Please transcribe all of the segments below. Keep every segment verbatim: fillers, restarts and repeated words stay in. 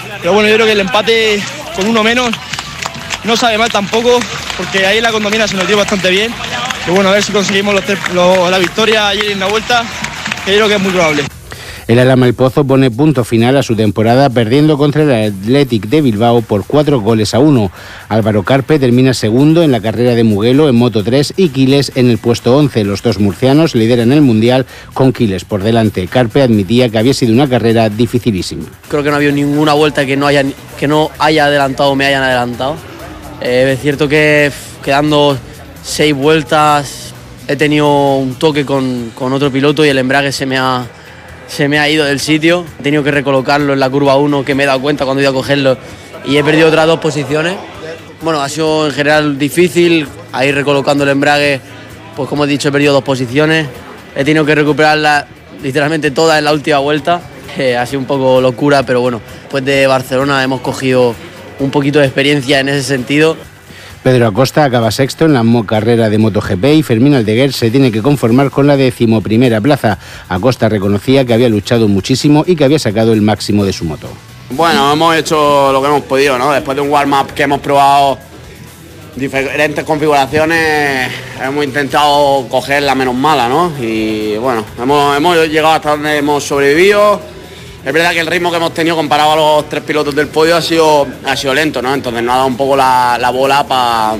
pero bueno, yo creo que el empate con uno menos no sabe mal tampoco, porque ahí la Condomina se nos dio bastante bien. Y bueno, a ver si conseguimos los tres, los, la victoria ayer en la vuelta, que yo creo que es muy probable. El Alhama El Pozo pone punto final a su temporada perdiendo contra el Athletic de Bilbao por cuatro goles a uno. Álvaro Carpe termina segundo en la carrera de Mugello en Moto tres y Quiles en el puesto once. Los dos murcianos lideran el Mundial con Quiles por delante. Carpe admitía que había sido una carrera dificilísima. Creo que no ha habido ninguna vuelta que no haya, que no haya adelantado o me hayan adelantado. Eh, es cierto que quedando seis vueltas he tenido un toque con, con otro piloto y el embrague se me ha... se me ha ido del sitio, he tenido que recolocarlo en la curva uno, que me he dado cuenta cuando he ido a cogerlo, y he perdido otras dos posiciones. Bueno, ha sido en general difícil, ahí recolocando el embrague, pues como he dicho, he perdido dos posiciones, he tenido que recuperarlas literalmente todas en la última vuelta, eh, ha sido un poco locura, pero bueno, después de Barcelona hemos cogido un poquito de experiencia en ese sentido. Pedro Acosta acaba sexto en la carrera de MotoGP y Fermín Aldeguer se tiene que conformar con la decimoprimera plaza. Acosta reconocía que había luchado muchísimo y que había sacado el máximo de su moto. Bueno, hemos hecho lo que hemos podido, ¿no? Después de un warm-up que hemos probado diferentes configuraciones, hemos intentado coger la menos mala, ¿no? Y bueno, hemos, hemos llegado hasta donde hemos sobrevivido. Es verdad que el ritmo que hemos tenido comparado a los tres pilotos del podio ha sido, ha sido lento, ¿no? Entonces nos ha dado un poco la, la bola para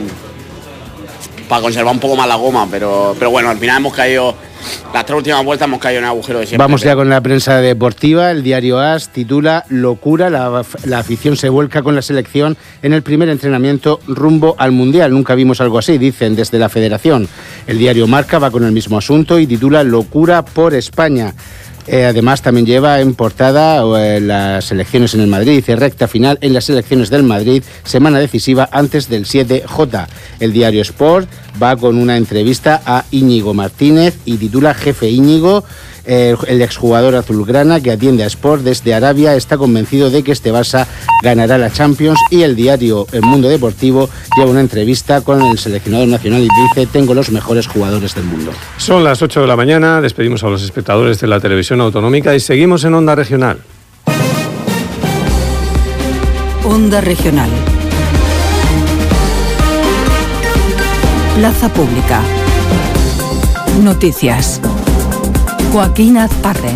para conservar un poco más la goma, pero, pero bueno, al final hemos caído, las tres últimas vueltas hemos caído en el agujero de siempre. Vamos ya con la prensa deportiva. El diario AS titula Locura, la, la afición se vuelca con la selección en el primer entrenamiento rumbo al Mundial. Nunca vimos algo así, dicen desde la federación. El diario Marca va con el mismo asunto y titula Locura por España. Eh, además también lleva en portada eh, las elecciones en el Madrid, dice recta final en las elecciones del Madrid, semana decisiva antes del siete J. El diario Sport va con una entrevista a Íñigo Martínez y titula Jefe Íñigo. Eh, el exjugador azulgrana que atiende a Sport desde Arabia está convencido de que este Barça ganará la Champions. Y el diario El Mundo Deportivo lleva una entrevista con el seleccionador nacional y dice: tengo los mejores jugadores del mundo. Son las ocho de la mañana, despedimos a los espectadores de la televisión autonómica y seguimos en Onda Regional. Onda Regional. Plaza Pública. Noticias. Joaquín Azparren.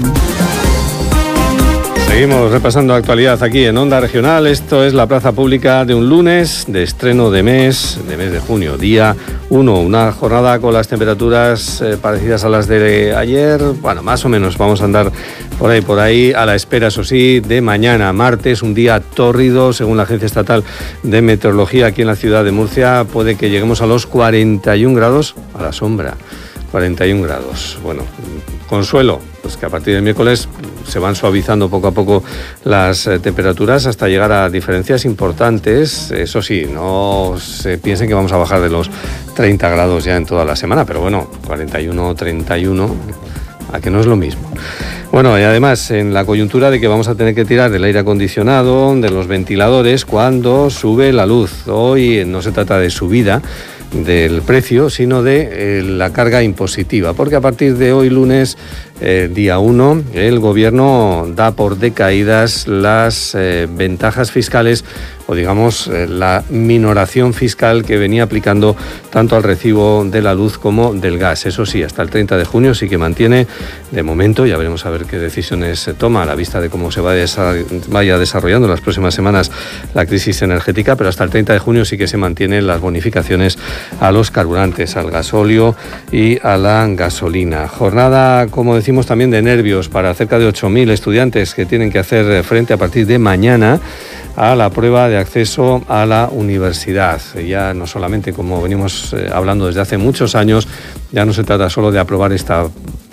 Seguimos repasando actualidad aquí en Onda Regional. Esto es la Plaza Pública de un lunes de estreno de mes, de mes de junio, día uno. Una jornada con las temperaturas eh, parecidas a las de ayer. Bueno, más o menos vamos a andar por ahí, por ahí, a la espera, eso sí, de mañana, martes, un día tórrido, según la Agencia Estatal de Meteorología aquí en la ciudad de Murcia. Puede que lleguemos a los cuarenta y un grados a la sombra. cuarenta y un grados. Bueno, consuelo, pues que a partir del miércoles se van suavizando poco a poco las eh, temperaturas hasta llegar a diferencias importantes. Eso sí, no se piensen que vamos a bajar de los treinta grados ya en toda la semana, pero bueno, cuarenta y uno, treinta y uno, a que no es lo mismo. Bueno, y además en la coyuntura de que vamos a tener que tirar del aire acondicionado, de los ventiladores, cuando sube la luz. Hoy no se trata de subida del precio, sino de eh, la carga impositiva, porque a partir de hoy lunes, eh, día uno, el gobierno da por decaídas las eh, ventajas fiscales o digamos eh, la minoración fiscal que venía aplicando tanto al recibo de la luz como del gas. Eso sí, hasta el treinta de junio sí que mantiene, de momento, ya veremos a ver qué decisiones se toma a la vista de cómo se va desa- vaya desarrollando en las próximas semanas la crisis energética, pero hasta el treinta de junio sí que se mantienen las bonificaciones a los carburantes, al gasóleo y a la gasolina. Jornada, como decimos, también de nervios para cerca de ocho mil estudiantes que tienen que hacer frente a partir de mañana a la prueba de acceso a la universidad. Ya no solamente, como venimos eh, hablando desde hace muchos años, ya no se trata solo de aprobar esta,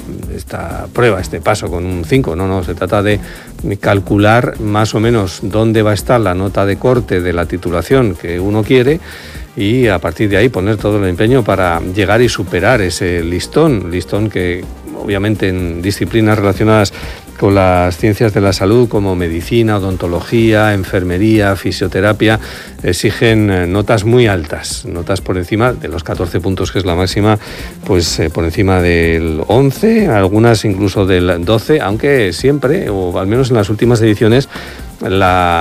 esta prueba, este paso con un cinco, no, no, se trata de calcular más o menos dónde va a estar la nota de corte de la titulación que uno quiere y a partir de ahí poner todo el empeño para llegar y superar ese listón, listón que obviamente en disciplinas relacionadas con las ciencias de la salud como medicina, odontología, enfermería, fisioterapia, exigen notas muy altas, notas por encima de los catorce puntos, que es la máxima, pues eh, por encima del once, algunas incluso del doce, aunque siempre, o al menos en las últimas ediciones, la